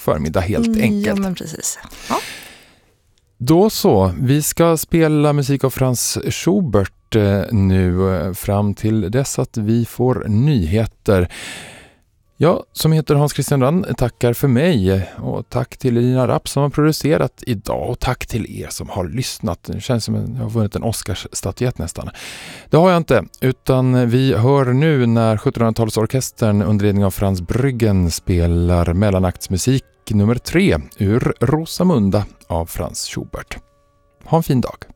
förmiddag helt enkelt. Ja, men precis. Ja. Då så, vi ska spela musik av Franz Schubert nu fram till dess att vi får nyheter. Jag som heter Hans Christian Rand tackar för mig och tack till Elina Rapp som har producerat idag och tack till er som har lyssnat. Det känns som att jag har vunnit en Oscarsstatyett nästan. Det har jag inte, utan vi hör nu när 1700-talsorkestern under ledning av Franz Brüggen spelar mellanaktsmusik nummer 3 ur Rosamunda av Franz Schubert. Ha en fin dag.